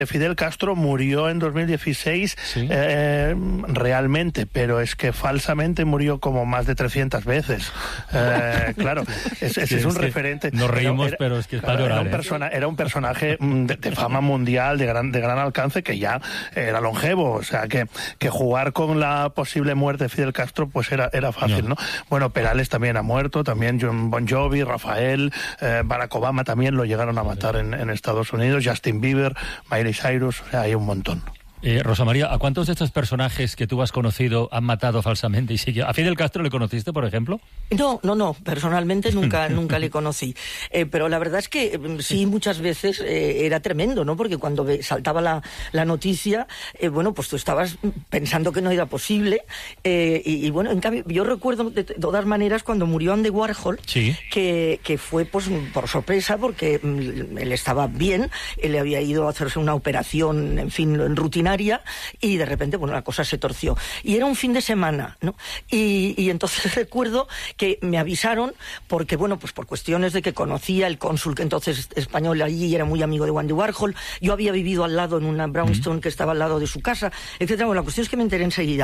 Fidel Castro murió en 2016 ¿Sí? Realmente, pero es que falsamente murió como más de 300 veces. Claro, ese es un referente. Nos reímos, pero es que es para llorar. Era un personaje de fama mundial, de gran alcance, que ya era longevo. O sea, que jugar con la posible muerte de Fidel Castro pues era fácil, ¿no? Bueno, Perales también ha muerto, también John Bon Jovi, Rafael, Barack Obama también lo llegaron a matar en Estados Unidos, Justin Bieber, Miley Cyrus, o sea, hay un montón. Rosa María, ¿a cuántos de estos personajes que tú has conocido han matado falsamente? ¿A Fidel Castro le conociste, por ejemplo? No, personalmente nunca le conocí. Pero la verdad es que sí, muchas veces era tremendo, ¿no? Porque cuando saltaba la noticia, bueno, pues tú estabas pensando que no era posible. Y bueno, en cambio, yo recuerdo de todas maneras cuando murió Andy Warhol, sí, que fue pues por sorpresa, porque él estaba bien, él había ido a hacerse una operación, en fin, rutinaria, y de repente, bueno, la cosa se torció. Y era un fin de semana, ¿no? Y entonces recuerdo que me avisaron porque, bueno, pues por cuestiones de que conocía el cónsul que entonces español allí y era muy amigo de Andy Warhol. Yo había vivido al lado en una brownstone que estaba al lado de su casa, etcétera. Bueno, la cuestión es que me enteré enseguida.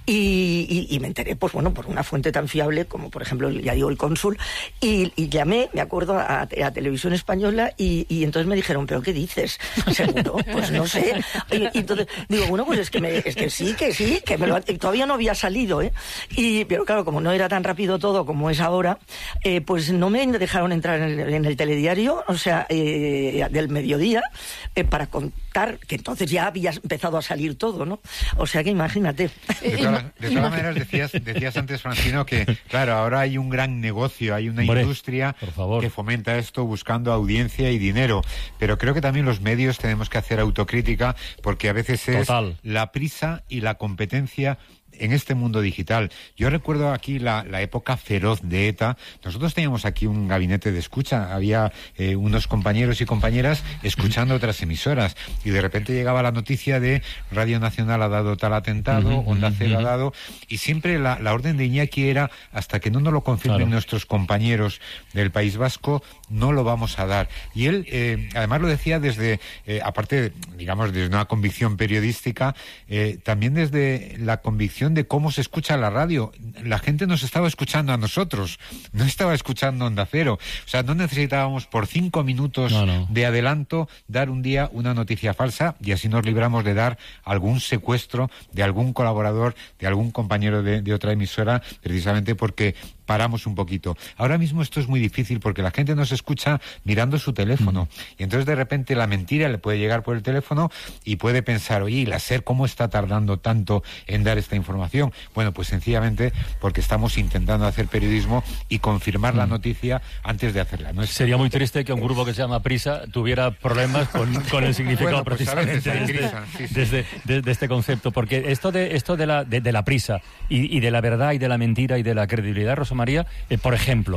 Y me enteré, pues bueno, por una fuente tan fiable como, por ejemplo, ya digo, el cónsul. Y llamé, me acuerdo, a Televisión Española y entonces me dijeron, ¿pero qué dices? ¿Seguro? Pues no sé. Y entonces digo, bueno, pues es que sí, que todavía no había salido, pero claro, como no era tan rápido todo como es ahora, pues no me dejaron entrar en el telediario, o sea, del mediodía, para contar que entonces ya había empezado a salir todo, ¿no? O sea que imagínate. De todas maneras, decías antes, Francino, que claro, ahora hay un gran negocio, hay una industria que fomenta esto buscando audiencia y dinero, pero creo que también los medios tenemos que hacer autocrítica, porque a veces es la prisa y la competencia en este mundo digital. Yo recuerdo aquí la época feroz de ETA. Nosotros teníamos aquí un gabinete de escucha, había unos compañeros y compañeras escuchando otras emisoras, y de repente llegaba la noticia de Radio Nacional ha dado tal atentado, Onda Cero ha dado, y siempre la orden de Iñaki era, hasta que no nos lo confirmen nuestros compañeros del País Vasco, no lo vamos a dar. Y él, además lo decía desde, aparte, digamos, desde una convicción periodística, también desde la convicción de cómo se escucha la radio. La gente nos estaba escuchando a nosotros, no estaba escuchando Onda Cero. O sea, no necesitábamos por 5 minutos de adelanto dar un día una noticia falsa, y así nos libramos de dar algún secuestro de algún colaborador, de algún compañero de otra emisora, precisamente porque paramos un poquito. Ahora mismo esto es muy difícil porque la gente nos escucha mirando su teléfono, y entonces de repente la mentira le puede llegar por el teléfono y puede pensar, oye, la SER, ¿cómo está tardando tanto en dar esta información? Bueno, pues sencillamente porque estamos intentando hacer periodismo y confirmar la noticia antes de hacerla. ¿No? Sería muy triste que un grupo que se llama Prisa tuviera problemas con el significado, bueno, pues precisamente de este concepto, porque esto de la prisa y de la verdad y de la mentira y de la credibilidad, Rosa María, por ejemplo,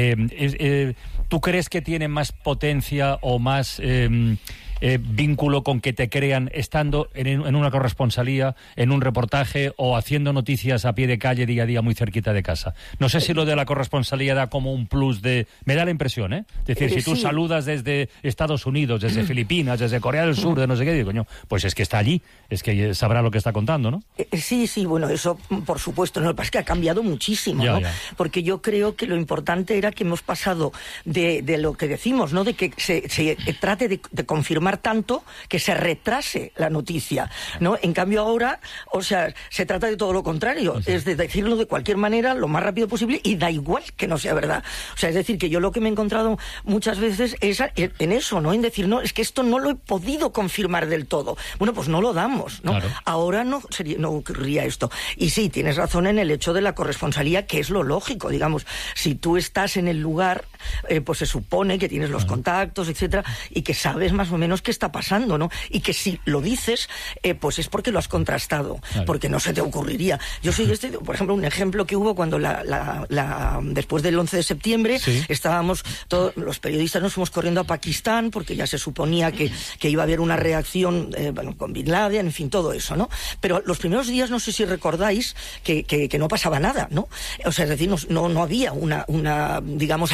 ¿tú crees que tiene más potencia o más vínculo con que te crean estando en una corresponsalía, en un reportaje o haciendo noticias a pie de calle día a día muy cerquita de casa? No sé si lo de la corresponsalía da como un plus de... Me da la impresión, ¿eh? Es decir, si tú saludas desde Estados Unidos, desde Filipinas, desde Corea del Sur, de no sé qué, digo, coño, pues es que está allí, es que sabrá lo que está contando, ¿no? Sí, bueno, eso por supuesto, no, lo que pasa es que ha cambiado muchísimo, ¿no? Porque yo creo que lo importante era que hemos pasado de lo que decimos, ¿no? De que se trate de confirmar tanto que se retrase la noticia, ¿no? En cambio ahora, o sea, se trata de todo lo contrario, es de decirlo de cualquier manera lo más rápido posible y da igual que no sea verdad. O sea, es decir, que yo lo que me he encontrado muchas veces es en eso, ¿no? En decir, no, es que esto no lo he podido confirmar del todo. Bueno, pues no lo damos, ¿no? Claro. Ahora no ocurriría esto. Y sí, tienes razón en el hecho de la corresponsalía, que es lo lógico, digamos. Si tú estás en el lugar, pues se supone que tienes los contactos, etcétera, y que sabes más o menos qué está pasando, ¿no? Y que si lo dices, pues es porque lo has contrastado, porque no se te ocurriría. Yo soy por ejemplo, un ejemplo que hubo cuando después del 11 de septiembre, estábamos todos los periodistas, nos fuimos corriendo a Pakistán porque ya se suponía que iba a haber una reacción con Bin Laden, en fin, todo eso, ¿no? Pero los primeros días, no sé si recordáis que no pasaba nada, ¿no? O sea, es decir, no había una digamos, actividad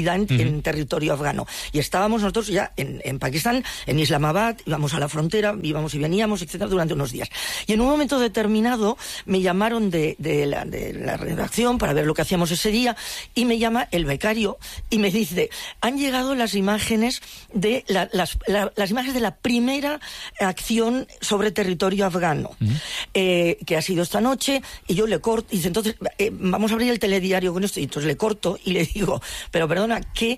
seguridad en territorio afgano. Y estábamos nosotros ya en Pakistán, en Islamabad, íbamos a la frontera, íbamos y veníamos, etcétera, durante unos días. Y en un momento determinado me llamaron de la redacción para ver lo que hacíamos ese día, y me llama el becario y me dice: han llegado las imágenes de las imágenes de la primera acción sobre territorio afgano, que ha sido esta noche. Y yo le corto, y dice: entonces vamos a abrir el telediario con esto. Y entonces le corto y le digo: pero perdona, ¿qué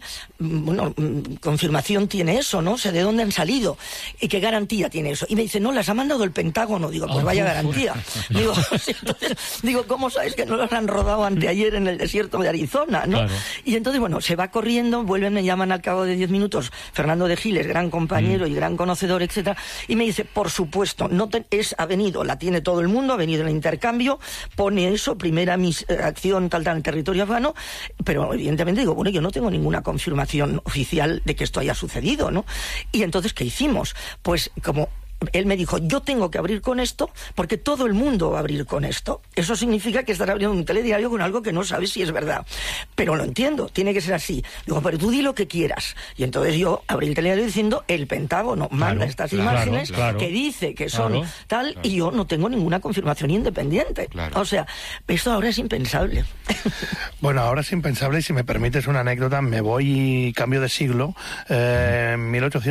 confirmación tiene eso, no? O sea, ¿de dónde han salido? ¿Y qué garantía tiene eso? Y me dice: no, las ha mandado el Pentágono. Digo: pues vaya garantía. Digo, entonces, ¿cómo sabes que no las han rodado anteayer en el desierto de Arizona, no? Claro. Y entonces, bueno, se va corriendo, vuelven, me llaman al cabo de 10 minutos, Fernando de Giles, gran compañero y gran conocedor, etcétera, y me dice: por supuesto, ha venido, la tiene todo el mundo, ha venido el intercambio, pone eso, primera acción tal en territorio afgano, pero evidentemente digo: bueno, yo no tengo ninguna confirmación oficial de que esto haya sucedido, ¿no? Y entonces, ¿qué hicimos? Pues como él me dijo: yo tengo que abrir con esto porque todo el mundo va a abrir con esto. Eso significa que estar abriendo un telediario con algo que no sabes si es verdad. Pero lo entiendo, tiene que ser así. Digo: pero tú di lo que quieras. Y entonces yo abrí el telediario diciendo: el Pentágono manda estas imágenes que dice que son tal, y yo no tengo ninguna confirmación independiente. O sea, esto ahora es impensable. Bueno, ahora es impensable, y si me permites una anécdota, me voy cambio de siglo. En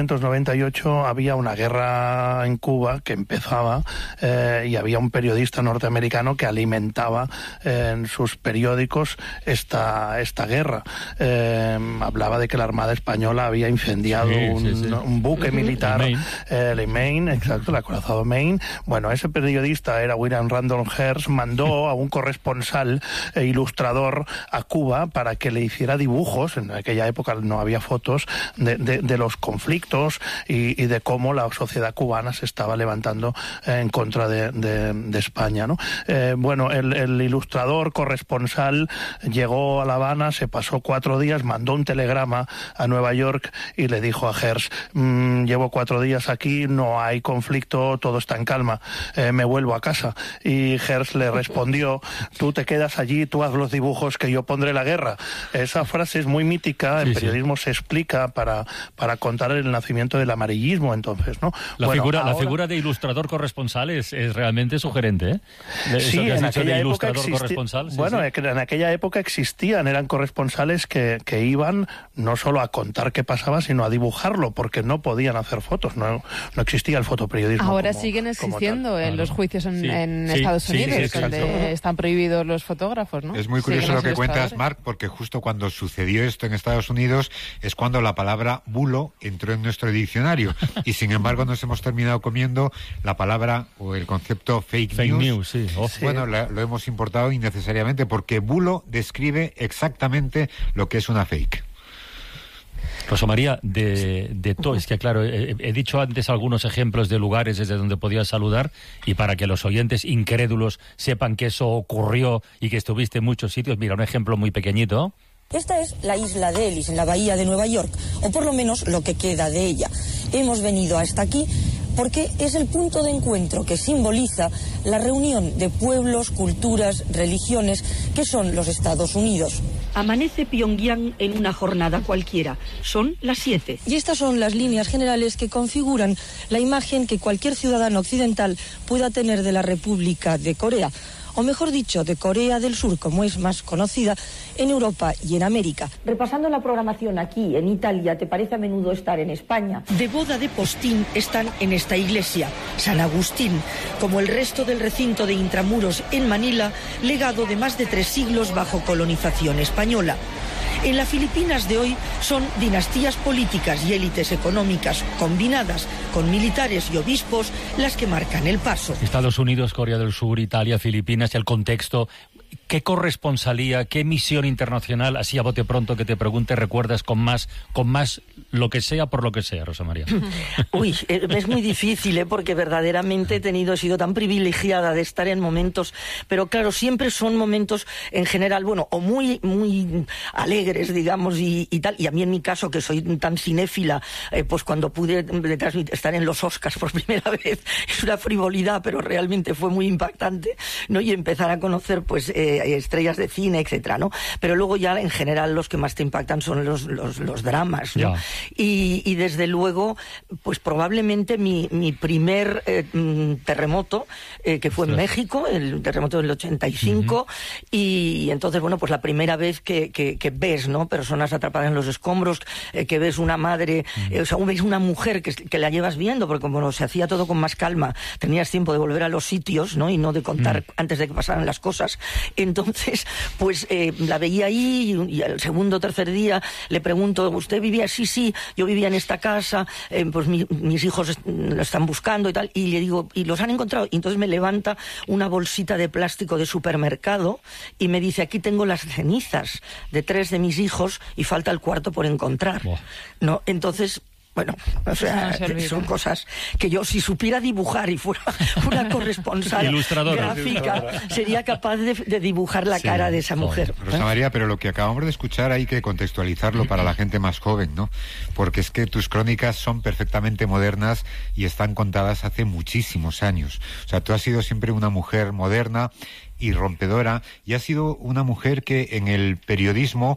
1898 había una guerra en Cuba que empezaba, y había un periodista norteamericano que alimentaba en sus periódicos esta guerra. Hablaba de que la Armada Española había incendiado un buque militar, el Maine, exacto, el acorazado Maine. Bueno, ese periodista era William Randolph Hearst, mandó a un corresponsal ilustrador a Cuba para que le hiciera dibujos. En aquella época no había fotos de los conflictos y de cómo la sociedad cubana se estaba levantando en contra de España, ¿no? Bueno, el ilustrador corresponsal llegó a La Habana, se pasó 4 días, mandó un telegrama a Nueva York y le dijo a Hearst: llevo 4 días aquí, no hay conflicto, todo está en calma, me vuelvo a casa. Y Hearst le respondió: tú te quedas allí, tú haz los dibujos que yo pondré la guerra. Esa frase es muy mítica, en periodismo se explica para contar el nacimiento del amarillismo, entonces, ¿no? La figura de ilustrador corresponsal es realmente sugerente, ¿eh? Sí, en aquella época en aquella época eran corresponsales que iban no solo a contar qué pasaba, sino a dibujarlo, porque no podían hacer fotos, no existía el fotoperiodismo. Ahora siguen existiendo en los juicios en Estados Unidos, donde están prohibidos los fotógrafos, ¿no? Es muy curioso lo que cuentas, Marc, porque justo cuando sucedió esto en Estados Unidos es cuando la palabra bulo entró en nuestro diccionario, y sin embargo nos hemos terminado comiendo la palabra o el concepto fake news. Bueno, lo hemos importado innecesariamente, porque bulo describe exactamente lo que es una fake. Rosa María, de todo, es que claro, he dicho antes algunos ejemplos de lugares desde donde podías saludar, y para que los oyentes incrédulos sepan que eso ocurrió y que estuviste en muchos sitios, mira, un ejemplo muy pequeñito. Esta es la isla de Ellis, en la bahía de Nueva York, o por lo menos lo que queda de ella. Hemos venido hasta aquí porque es el punto de encuentro que simboliza la reunión de pueblos, culturas, religiones, que son los Estados Unidos. Amanece Pyongyang en una jornada cualquiera. Son las 7. Y estas son las líneas generales que configuran la imagen que cualquier ciudadano occidental pueda tener de la República de Corea, o mejor dicho, de Corea del Sur, como es más conocida en Europa y en América. Repasando la programación aquí, en Italia, ¿te parece a menudo estar en España? De boda de postín están en esta iglesia, San Agustín, como el resto del recinto de Intramuros en Manila, legado de más de 3 siglos bajo colonización española. En las Filipinas de hoy son dinastías políticas y élites económicas combinadas con militares y obispos las que marcan el paso. Estados Unidos, Corea del Sur, Italia, Filipinas, el contexto. ¿Qué corresponsalía, qué misión internacional, así a bote pronto que te pregunte, recuerdas con más lo que sea por lo que sea, Rosa María? Uy, es muy difícil, porque verdaderamente he sido tan privilegiada de estar en momentos, pero claro, siempre son momentos en general, bueno, o muy alegres, digamos, y tal, y a mí en mi caso, que soy tan cinéfila, pues cuando pude estar en los Oscars por primera vez, es una frivolidad, pero realmente fue muy impactante, ¿no? Y empezar a conocer, pues, estrellas de cine, etcétera, ¿no? Pero luego ya en general los que más te impactan son los dramas, ¿no? Y desde luego, pues probablemente mi primer terremoto, que fue en México, el terremoto del 85, y entonces, bueno, pues la primera vez que ves, ¿no? Personas atrapadas en los escombros, que ves una madre, o sea, ves una mujer que la llevas viendo, porque como se hacía todo con más calma, tenías tiempo de volver a los sitios, ¿no? Y no de contar antes de que pasaran las cosas. Entonces, pues la veía ahí y al segundo o tercer día le pregunto, ¿usted vivía? Sí, yo vivía en esta casa, pues mis hijos lo están buscando y tal, y le digo, ¿y los han encontrado? Y entonces me levanta una bolsita de plástico de supermercado y me dice, aquí tengo las cenizas de 3 de mis hijos y falta el 4 por encontrar. ¿No? Entonces, bueno, o sea, son cosas que yo, si supiera dibujar y fuera una corresponsal gráfica, sería capaz de dibujar la cara de esa mujer. Rosa María, pero lo que acabamos de escuchar hay que contextualizarlo para la gente más joven, ¿no? Porque es que tus crónicas son perfectamente modernas y están contadas hace muchísimos años. O sea, tú has sido siempre una mujer moderna y rompedora, y has sido una mujer que en el periodismo,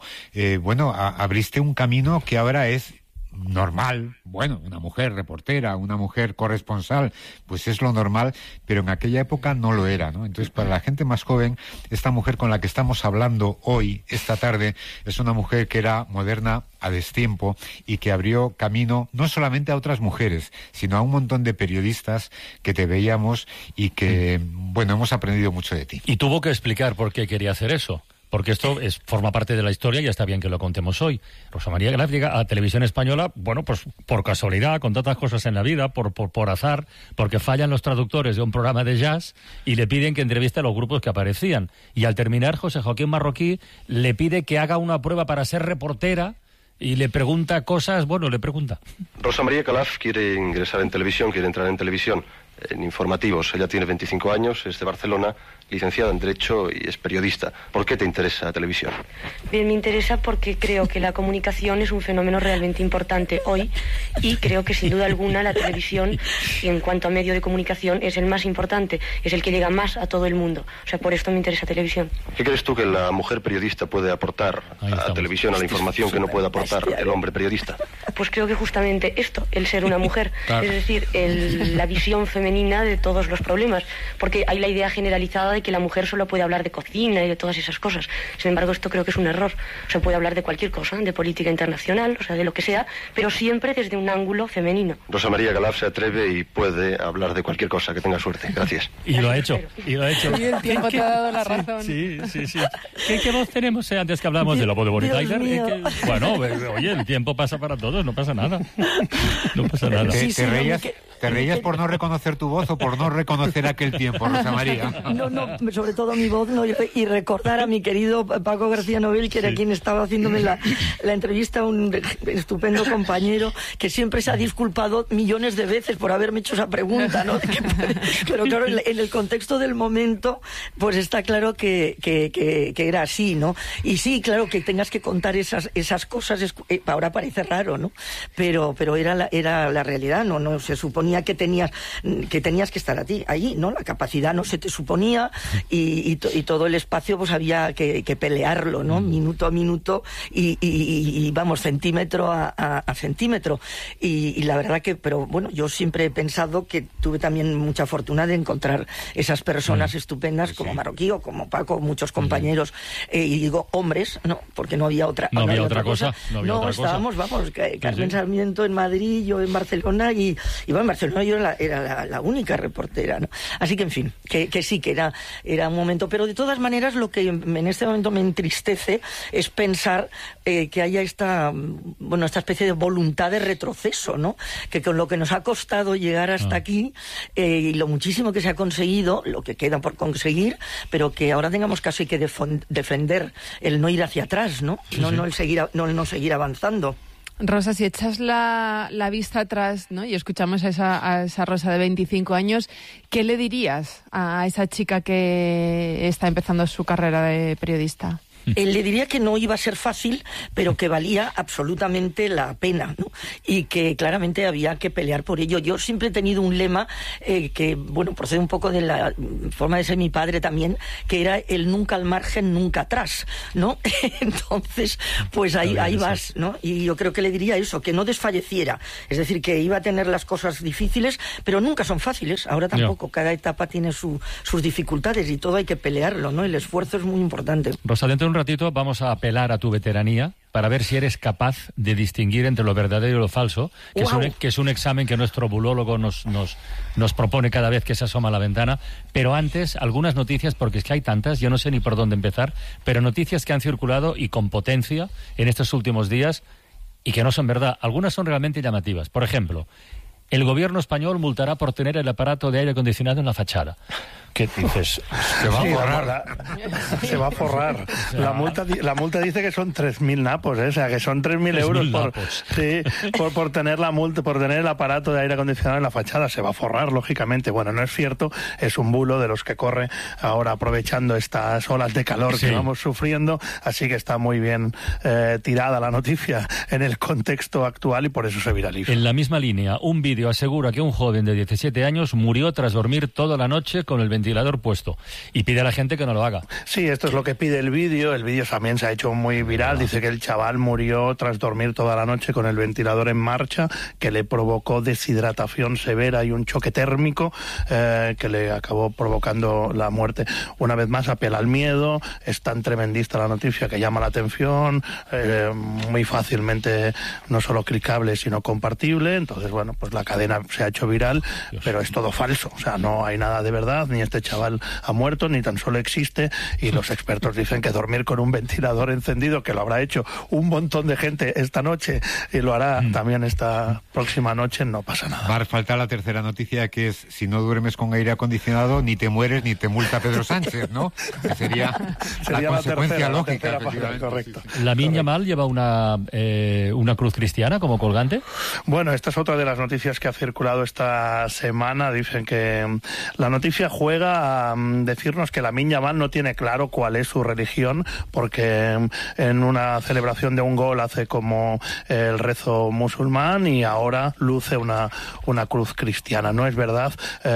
abriste un camino que ahora es normal. Bueno, una mujer reportera, una mujer corresponsal, pues es lo normal, pero en aquella época no lo era, ¿no? Entonces, para la gente más joven, esta mujer con la que estamos hablando hoy, esta tarde, es una mujer que era moderna a destiempo y que abrió camino no solamente a otras mujeres, sino a un montón de periodistas que te veíamos y que, bueno, hemos aprendido mucho de ti. Y tuvo que explicar por qué quería hacer eso. Porque esto forma parte de la historia y está bien que lo contemos hoy. Rosa María Calaf llega a Televisión Española, bueno, pues por casualidad, con tantas cosas en la vida, por azar, porque fallan los traductores de un programa de jazz y le piden que entreviste a los grupos que aparecían. Y al terminar, José Joaquín Marroquí le pide que haga una prueba para ser reportera y le pregunta cosas, le pregunta. Rosa María Calaf quiere ingresar en televisión, quiere entrar en televisión, en informativos. Ella tiene 25 años, es de Barcelona, licenciada en Derecho y es periodista. ¿Por qué te interesa la televisión? Bien, me interesa porque creo que la comunicación es un fenómeno realmente importante hoy y creo que sin duda alguna la televisión, en cuanto a medio de comunicación, es el más importante, es el que llega más a todo el mundo. O sea, por esto me interesa televisión. ¿Qué crees tú que la mujer periodista puede aportar a la televisión, a la información que no puede aportar el hombre periodista? Pues creo que justamente esto, el ser una mujer, es decir, la visión femenina de todos los problemas, porque hay la idea generalizada de que la mujer solo puede hablar de cocina y de todas esas cosas. Sin embargo, esto creo que es un error. Se puede hablar de cualquier cosa, de política internacional, o sea, de lo que sea, pero siempre desde un ángulo femenino. Rosa María Calaf se atreve y puede hablar de cualquier cosa. Que tenga suerte. Gracias. Y lo ha hecho. Y el tiempo te ha dado la razón. Sí. ¿Qué voz tenemos? Antes que hablábamos de la voz de Bonnie Tyler. Bueno, oye, el tiempo pasa para todos, no pasa nada. No pasa nada. ¿Te reías por no reconocer tu voz o por no reconocer aquel tiempo, Rosa María? No, sobre todo mi voz, no, y recordar a mi querido Paco García Novel, que era quien estaba haciéndome la entrevista, un estupendo compañero, que siempre se ha disculpado millones de veces por haberme hecho esa pregunta, ¿no? Pero claro, en el contexto del momento, pues está claro que era así, ¿no? Y sí, claro, que tengas que contar esas cosas, ahora parece raro, ¿no? Pero era la realidad, no se suponía que tenías que estar allí, ¿no? La capacidad no se te suponía y todo el espacio pues había que pelearlo, ¿no? Minuto a minuto y vamos, centímetro a centímetro. Y la verdad pero bueno, yo siempre he pensado que tuve también mucha fortuna de encontrar esas personas estupendas como Marroquí o como Paco, muchos compañeros, y digo hombres, ¿no? Porque no había otra cosa. No, estábamos, vamos, Carmen Sarmiento en Madrid, yo en Barcelona y bueno, en Barcelona yo era la única reportera, ¿no? Así que, en fin, que sí, que era un momento. Pero de todas maneras, lo que en este momento me entristece es pensar que haya esta especie de voluntad de retroceso, ¿no? Que con lo que nos ha costado llegar hasta aquí y lo muchísimo que se ha conseguido, lo que queda por conseguir, pero que ahora tengamos casi que defender el no ir hacia atrás, ¿no? No el seguir avanzando. Rosa, si echas la vista atrás, ¿no? Y escuchamos a esa Rosa de 25 años, ¿qué le dirías a esa chica que está empezando su carrera de periodista? Le diría que no iba a ser fácil, pero que valía absolutamente la pena, ¿no? Y que claramente había que pelear por ello. Yo siempre he tenido un lema que, bueno, procede un poco de la forma de ser mi padre también, que era el nunca al margen, nunca atrás, ¿no? Entonces, pues ahí vas, ¿no? Y yo creo que le diría eso, que no desfalleciera. Es decir, que iba a tener las cosas difíciles, pero nunca son fáciles. Ahora tampoco. Cada etapa tiene sus dificultades y todo hay que pelearlo, ¿no? El esfuerzo es muy importante. Rosa, dentro de un ratito vamos a apelar a tu veteranía para ver si eres capaz de distinguir entre lo verdadero y lo falso, que es un examen que nuestro bulólogo nos propone cada vez que se asoma a la ventana. Pero antes, algunas noticias, porque es que hay tantas, yo no sé ni por dónde empezar, pero noticias que han circulado y con potencia en estos últimos días y que no son verdad. Algunas son realmente llamativas. Por ejemplo, el gobierno español multará por tener el aparato de aire acondicionado en la fachada. ¿Qué dices? Se va a forrar. Se va a forrar. O sea, la multa dice que son 3.000 napos, o sea, que son 3.000 euros por tener la multa, por tener el aparato de aire acondicionado en la fachada. Se va a forrar, lógicamente. Bueno, no es cierto, es un bulo de los que corre ahora aprovechando estas olas de calor que vamos sufriendo, así que está muy bien tirada la noticia en el contexto actual y por eso se viraliza. En la misma línea, un vídeo asegura que un joven de 17 años murió tras dormir toda la noche con el ventilador puesto y pide a la gente que no lo haga. Sí, esto es lo que pide el vídeo. El vídeo también se ha hecho muy viral. Dice que el chaval murió tras dormir toda la noche con el ventilador en marcha, que le provocó deshidratación severa y un choque térmico que le acabó provocando la muerte. Una vez más apela al miedo. Es tan tremendista la noticia que llama la atención, muy fácilmente no solo clicable sino compartible. Entonces, bueno, pues la cadena se ha hecho viral, pero es todo falso. O sea, no hay nada de verdad, ni este chaval ha muerto, ni tan solo existe, y los expertos dicen que dormir con un ventilador encendido, que lo habrá hecho un montón de gente esta noche y lo hará también esta próxima noche, no pasa nada. Va a faltar la tercera noticia, que es: si no duermes con aire acondicionado, ni te mueres ni te multa Pedro Sánchez, ¿no? Que sería la consecuencia lógica. Correcto. ¿Lamine Yamal lleva una cruz cristiana como colgante? Bueno, esta es otra de las noticias que ha circulado esta semana. Dicen que la noticia juega a decirnos que Lamine Yamal no tiene claro cuál es su religión, porque en una celebración de un gol hace como el rezo musulmán y ahora luce una cruz cristiana. No es verdad,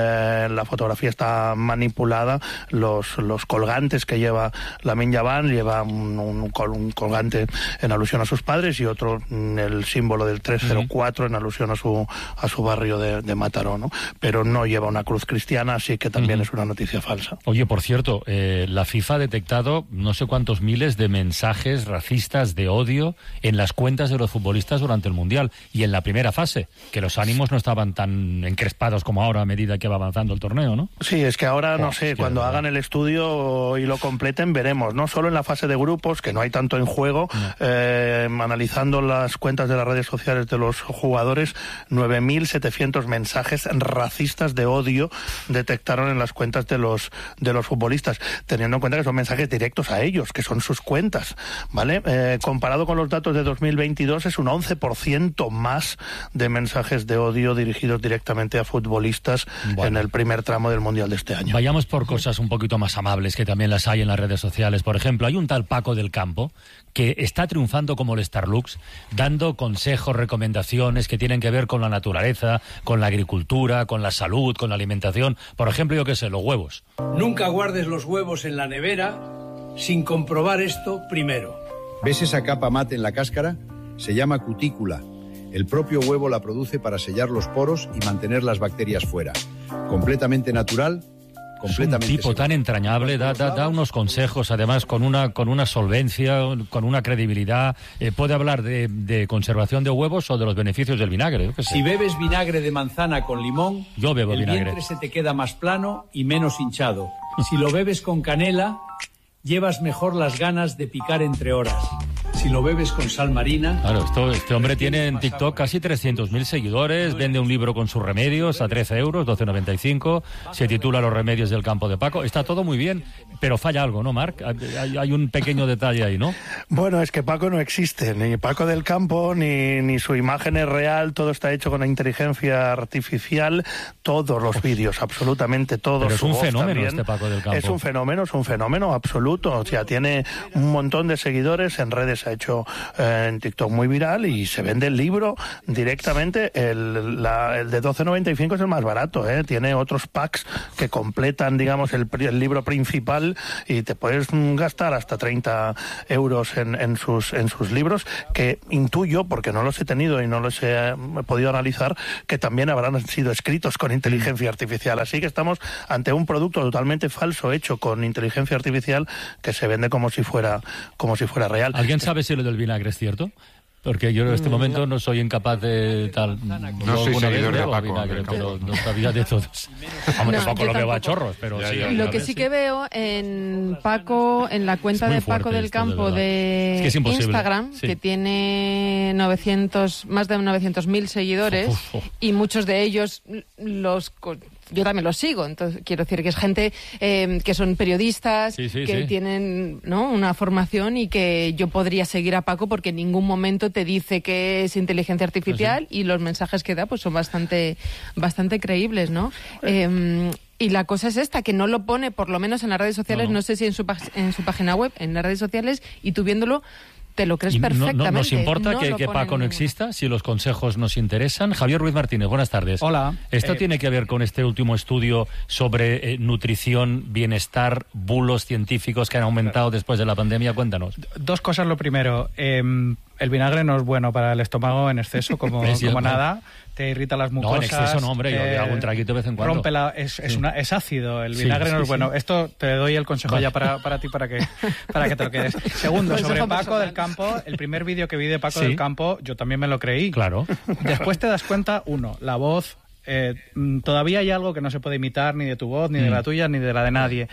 la fotografía está manipulada. Los colgantes que lleva Lamine Yamal, lleva un colgante en alusión a sus padres y otro, el símbolo del 304 en alusión a su barrio de Mataró, ¿no? Pero no lleva una cruz cristiana, así que también es una noticia falsa. Oye, por cierto, la FIFA ha detectado no sé cuántos miles de mensajes racistas de odio en las cuentas de los futbolistas durante el Mundial y en la primera fase, que los ánimos no estaban tan encrespados como ahora a medida que va avanzando el torneo, ¿no? Sí, es que ahora, no sé, cuando hagan el estudio y lo completen veremos, no solo en la fase de grupos, que no hay tanto en juego, analizando las cuentas de las redes sociales de los jugadores, 9.700 mensajes racistas de odio detectaron en las cuentas de los futbolistas, teniendo en cuenta que son mensajes directos a ellos, que son sus cuentas, ¿vale? Comparado con los datos de 2022 es un 11% más de mensajes de odio dirigidos directamente a futbolistas en el primer tramo del Mundial de este año. Vayamos por cosas un poquito más amables, que también las hay en las redes sociales. Por ejemplo, hay un tal Paco del Campo que está triunfando como el Starlux, dando consejos, recomendaciones que tienen que ver con la naturaleza, con la agricultura, con la salud, con la alimentación. Por ejemplo, yo qué sé, los huevos. Nunca guardes los huevos en la nevera sin comprobar esto primero. ¿Ves esa capa mate en la cáscara? Se llama cutícula. El propio huevo la produce para sellar los poros y mantener las bacterias fuera. Completamente natural. Es un tipo tan entrañable, da unos consejos, además con una solvencia, con una credibilidad. Puede hablar de conservación de huevos o de los beneficios del vinagre. Si bebes vinagre de manzana con limón, yo bebo vinagre. El vientre se te queda más plano y menos hinchado. Si lo bebes con canela, llevas mejor las ganas de picar entre horas. si lo bebes con sal marina... Claro, este hombre tiene en TikTok casi 300.000 seguidores, vende un libro con sus remedios a 13 euros, 12,95, se titula Los remedios del campo de Paco. Está todo muy bien, pero falla algo, ¿no, Marc? Hay un pequeño detalle ahí, ¿no? Bueno, es que Paco no existe, ni Paco del campo, ni su imagen es real, todo está hecho con la inteligencia artificial, todos los vídeos, absolutamente todos. Pero es un fenómeno también. Este Paco del campo. Es un fenómeno absoluto, o sea, tiene un montón de seguidores, en redes se ha hecho en TikTok muy viral y se vende el libro directamente, el de 12,95 es el más barato, tiene otros packs que completan, digamos, el libro principal y te puedes gastar hasta 30 euros en sus libros, que intuyo, porque no los he tenido y no los he podido analizar, que también habrán sido escritos con inteligencia artificial. Así que estamos ante un producto totalmente falso, hecho con inteligencia artificial, que se vende como si fuera real. ¿Alguien sabe si lo del vinagre es cierto? Porque yo en este momento no soy incapaz de tal... No soy seguidor de Paco. Vinagre, pero no sabía de todos. Hombre, Paco lo veo a chorros, pero sí. Lo que sí que veo en Paco, en la cuenta de Paco del Campo de Instagram, que tiene más de 900.000 seguidores, y muchos de ellos yo también los sigo, entonces quiero decir que es gente que son periodistas, que tienen, ¿no?, una formación, y que yo podría seguir a Paco porque en ningún momento te dice que es inteligencia artificial, y los mensajes que da pues son bastante creíbles, ¿no? Y la cosa es esta, que no lo pone, por lo menos en las redes sociales, no sé si en su página web, en las redes sociales, y tú viéndolo te lo crees perfectamente. ¿No nos importa que Paco no exista, si los consejos nos interesan? Javier Ruiz Martínez, buenas tardes. Hola. ¿Esto tiene que ver con este último estudio sobre nutrición, bienestar, bulos científicos que han aumentado después de la pandemia? Cuéntanos. Dos cosas. Lo primero, el vinagre no es bueno para el estómago en exceso, como nada. Te irrita las mucosas. No, en exceso no, hombre, yo hago un traguito de vez en cuando. Es ácido, el vinagre no es bueno. Esto te doy el consejo ya para ti, para que te lo quedes. Segundo, sobre Paco del Campo, el primer vídeo que vi de Paco del Campo, yo también me lo creí. Claro. Después te das cuenta, la voz... todavía hay algo que no se puede imitar, ni de tu voz, ni de la tuya, ni de la de nadie.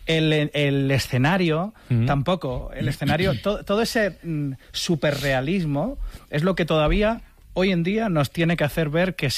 El escenario tampoco. El escenario, todo ese superrealismo es lo que todavía hoy en día nos tiene que hacer ver que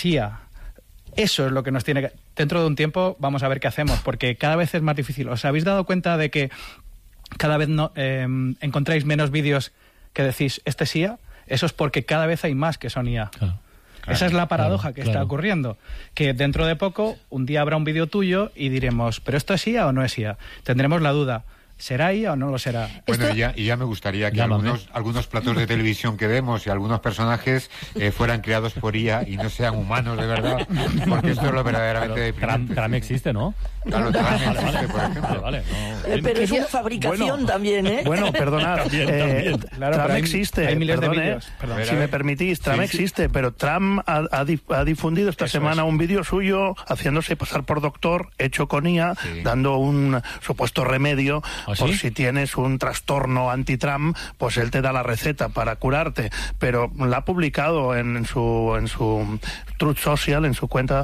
eso es lo que nos tiene que... Dentro de un tiempo vamos a ver qué hacemos, porque cada vez es más difícil. ¿Os habéis dado cuenta de que cada vez encontráis menos vídeos que decís, este es IA? Eso es porque cada vez hay más que son IA. Claro. Esa es la paradoja que está ocurriendo, que dentro de poco un día habrá un vídeo tuyo y diremos, ¿pero esto es IA o no es IA? Tendremos la duda, ¿será IA o no lo será? Bueno, y ya me gustaría que algunos platos de televisión que vemos y algunos personajes fueran creados por IA y no sean humanos de verdad, porque esto es lo verdaderamente deprimente. Tram existe, ¿no? Claro, Tram existe, por ejemplo. Pero es una fabricación también, ¿eh? Bueno, perdonad, claro, Tram existe, hay miles de vídeos. Si me permitís, Tram existe, pero Tram ha difundido esta semana un vídeo suyo haciéndose pasar por doctor, hecho con IA, dando un supuesto remedio. Por si tienes un trastorno anti-Trump, pues él te da la receta para curarte. Pero la ha publicado en su Truth Social, en su cuenta,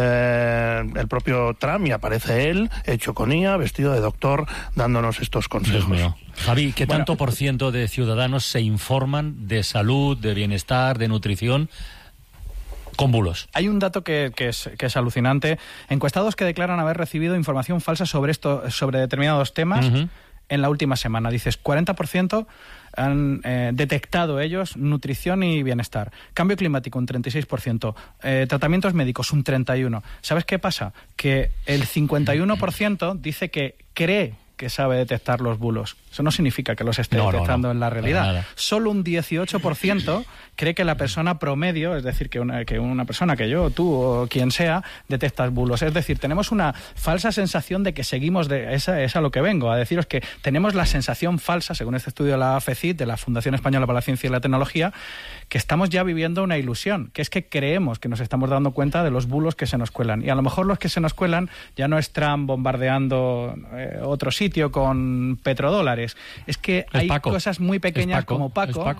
el propio Trump, y aparece él, hecho con IA, vestido de doctor, dándonos estos consejos. Dios mío. Javi, ¿qué tanto por ciento de ciudadanos se informan de salud, de bienestar, de nutrición con bulos? Hay un dato que es alucinante. Encuestados que declaran haber recibido información falsa sobre determinados temas en la última semana. Dices, 40% han detectado ellos nutrición y bienestar. Cambio climático, un 36%. Tratamientos médicos, un 31%. ¿Sabes qué pasa? Que el 51% dice que cree que sabe detectar los bulos. Eso no significa que los esté detectando en la realidad. Solo un 18% cree que la persona promedio, es decir, que una persona, que yo, tú o quien sea, detecta bulos. Es decir, tenemos una falsa sensación de que seguimos es a lo que vengo, a deciros que tenemos la sensación falsa, según este estudio de la FECIT, de la Fundación Española para la Ciencia y la Tecnología, que estamos ya viviendo una ilusión, que es que creemos que nos estamos dando cuenta de los bulos que se nos cuelan. Y a lo mejor los que se nos cuelan ya no es Trump bombardeando otro sitio con petrodólares. Es que hay cosas muy pequeñas como Paco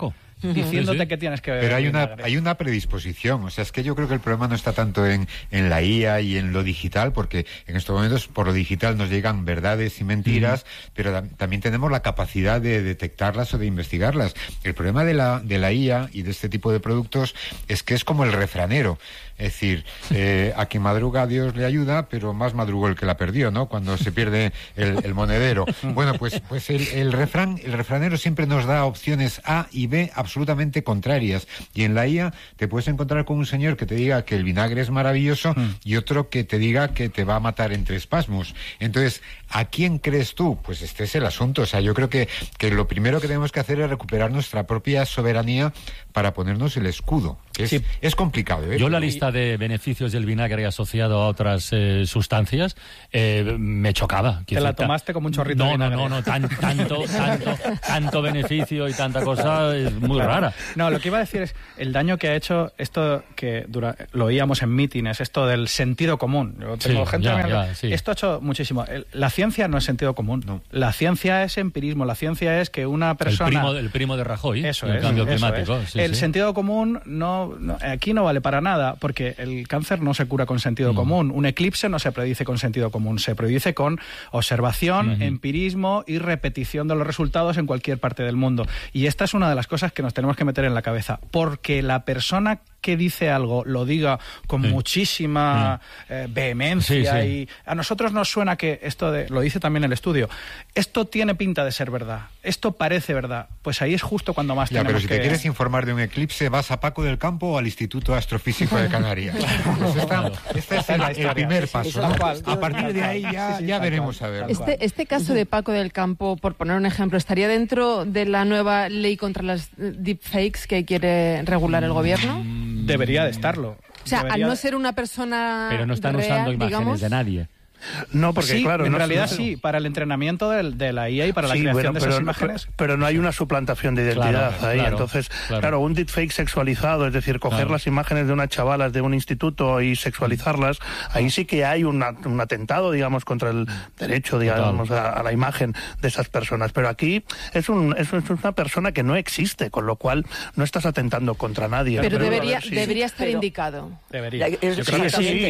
diciéndote que tienes que beber. Pero hay una predisposición. O sea, es que yo creo que el problema no está tanto en la IA y en lo digital, porque en estos momentos por lo digital nos llegan verdades y mentiras, pero también tenemos la capacidad de detectarlas o de investigarlas. El problema de la IA y de este tipo de productos es que es como el refranero. Es decir, a quien madruga Dios le ayuda, pero más madrugó el que la perdió, ¿no? Cuando se pierde el monedero. Bueno, pues el refranero siempre nos da opciones A y B absolutamente contrarias. Y en la IA te puedes encontrar con un señor que te diga que el vinagre es maravilloso y otro que te diga que te va a matar entre espasmos. Entonces, ¿a quién crees tú? Pues este es el asunto. O sea, yo creo que lo primero que tenemos que hacer es recuperar nuestra propia soberanía para ponernos el escudo. Es complicado, ¿eh? Yo la lista de beneficios del vinagre asociado a otras sustancias me chocaba. ¿Te la tomaste como un chorrito de vinagre? No, tanto beneficio y tanta cosa es muy rara. No, lo que iba a decir es el daño que ha hecho esto que lo oíamos en mítines, esto del sentido común. Yo tengo gente Esto ha hecho muchísimo. La ciencia no es sentido común. No. La ciencia es empirismo. La ciencia es que una persona... El primo de Rajoy, eso el cambio climático. El sentido común aquí no vale para nada, porque el cáncer no se cura con sentido común. Un eclipse no se predice con sentido común, se predice con observación, empirismo y repetición de los resultados en cualquier parte del mundo. Y esta es una de las cosas que nos tenemos que meter en la cabeza, porque la persona que dice algo lo diga con muchísima vehemencia y a nosotros nos suena que lo dice también el estudio, esto tiene pinta de ser verdad, esto parece verdad, pues ahí es justo cuando más tenemos pero si te quieres informar de un eclipse, vas a Paco del Campo o al Instituto Astrofísico de Canarias. Este es el primer paso. A partir de ahí ya veremos a ver. Este caso de Paco del Campo, por poner un ejemplo, ¿estaría dentro de la nueva ley contra las deepfakes que quiere regular el gobierno? Debería de estarlo. O sea, al no ser una persona pero no están usando imágenes de nadie. No, porque sí, claro... en realidad sí, para el entrenamiento de la IA y para la creación de esas imágenes. Pero no hay una suplantación de identidad ahí. Entonces, un deepfake sexualizado, es decir, coger las imágenes de unas chavalas de un instituto y sexualizarlas, ahí sí que hay un atentado, digamos, contra el derecho, digamos, a la imagen de esas personas. Pero aquí es una persona que no existe, con lo cual no estás atentando contra nadie. Pero debería estar indicado. Debería. Yo creo que sí.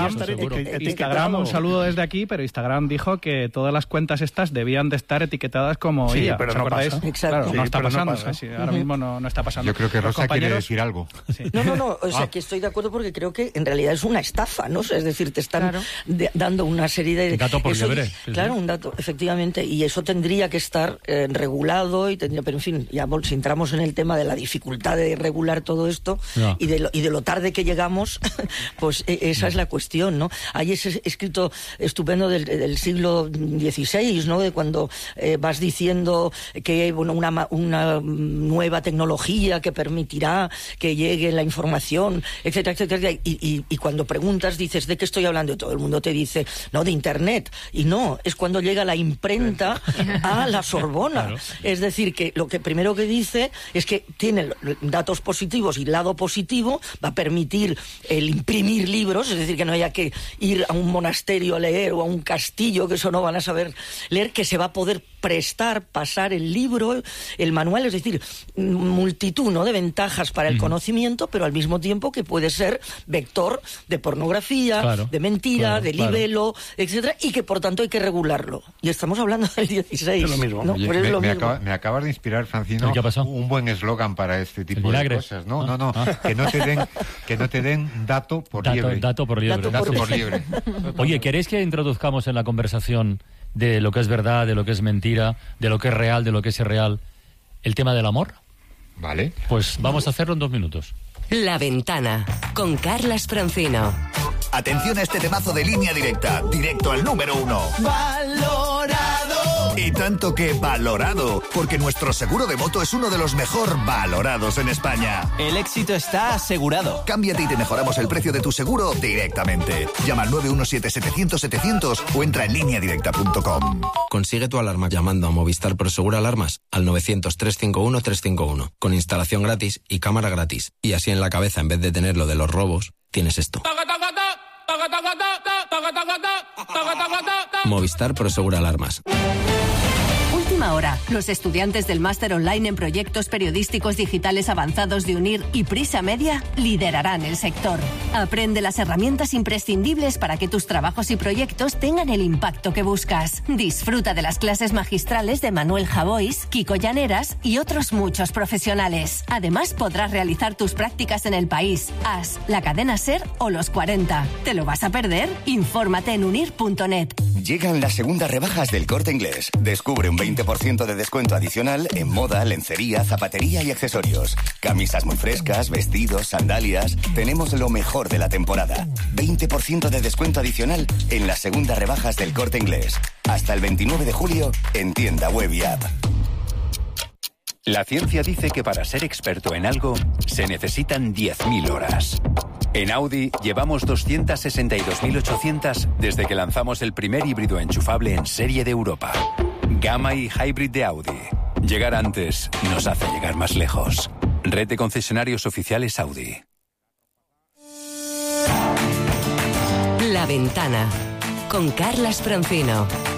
Instagram, un saludo desde aquí, pero Instagram dijo que todas las cuentas estas debían de estar etiquetadas como IA. Pero no pasa. Claro, no está pasando. Ahora mismo no está pasando. Yo creo que Rosa quiere decir algo. Sí. No, o sea, que estoy de acuerdo porque creo que en realidad es una estafa, ¿no? Es decir, te están dando una serie de... Dato por liebre. Claro, un dato, efectivamente, y eso tendría que estar regulado, pero en fin, ya si entramos en el tema de la dificultad de regular todo esto y de lo tarde que llegamos, pues esa es la cuestión, ¿no? Hay ese escrito estupendo del siglo XVI, ¿no? De cuando vas diciendo que una nueva tecnología que permitirá que llegue la información, etcétera, etcétera, y cuando preguntas dices ¿de qué estoy hablando? Y todo el mundo te dice no, de Internet, y no, es cuando llega la imprenta a la Sorbona. Claro. Es decir, que lo que primero que dice es que tiene datos positivos y lado positivo, va a permitir el imprimir libros, es decir, que no haya que ir a un monasterio a leer o a un castillo, que eso no van a saber leer, que se va a poder pasar el libro, el manual, es decir, multitud, ¿no?, de ventajas para el conocimiento, pero al mismo tiempo que puede ser vector de pornografía, de mentira, de libelo, etcétera, y que por tanto hay que regularlo. Y estamos hablando del 16. Es lo mismo. ¿No? Me acabas de inspirar, Francino, un buen eslogan para este tipo de cosas. No. Que no te den dato por liebre. Dato por liebre. Oye, ¿queréis que introduzcamos en la conversación de lo que es verdad, de lo que es mentira, de lo que es real, de lo que es irreal, el tema del amor? Vale. Pues vamos a hacerlo en 2 minutos. La Ventana, con Carlas Francino. Atención a este temazo de Línea Directa, directo al número 1. ¡Valorado! Y tanto que valorado, porque nuestro seguro de moto es uno de los mejor valorados en España. El éxito está asegurado. Cámbiate y te mejoramos el precio de tu seguro directamente. Llama al 917-700-700 o entra en lineadirecta.com. Consigue tu alarma llamando a Movistar Prosegur Alarmas al 900-351-351, con instalación gratis y cámara gratis. Y así en la cabeza, en vez de tener lo de los robos, tienes esto. Movistar Prosegur Alarmas. última hora. Los estudiantes del máster online en proyectos periodísticos digitales avanzados de UNIR y Prisa Media liderarán el sector. Aprende las herramientas imprescindibles para que tus trabajos y proyectos tengan el impacto que buscas. Disfruta de las clases magistrales de Manuel Javois, Kiko Llaneras y otros muchos profesionales. Además, podrás realizar tus prácticas en El País, AS, la cadena SER o Los 40. ¿Te lo vas a perder? Infórmate en unir.net. Llegan las segundas rebajas del Corte Inglés. Descubre un 20% de descuento adicional en moda, lencería, zapatería y accesorios. Camisas muy frescas, vestidos, sandalias. Tenemos lo mejor de la temporada. 20% de descuento adicional en las segundas rebajas del Corte Inglés. Hasta el 29 de julio en tienda web y app. La ciencia dice que para ser experto en algo se necesitan 10.000 horas. En Audi llevamos 262.800 desde que lanzamos el primer híbrido enchufable en serie de Europa. Gamma y Hybrid de Audi. Llegar antes nos hace llegar más lejos. Red de concesionarios oficiales Audi. La Ventana con Carlas Francino.